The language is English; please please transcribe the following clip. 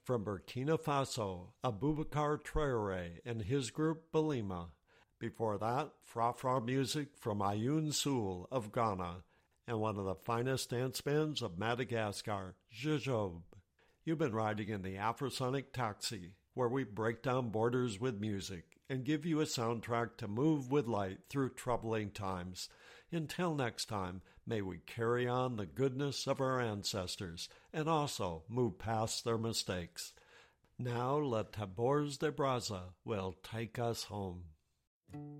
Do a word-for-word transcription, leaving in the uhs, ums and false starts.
From Burkina Faso, Abubakar Traore and his group Balima. Before that, Fra-Fra music from Ayun Sul of Ghana, and one of the finest dance bands of Madagascar, Jojob. You've been riding in the Afrosonic Taxi, where we break down borders with music and give you a soundtrack to move with light through troubling times. Until next time, may we carry on the goodness of our ancestors and also move past their mistakes. Now let Tabors de Braza will take us home.